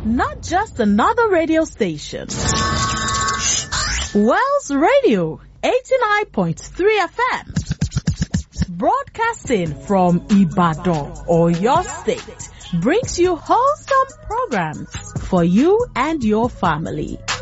not just another radio station. Wells Radio, 89.3 FM, broadcasting from Ibadan, or your state, brings you wholesome programs for you and your family.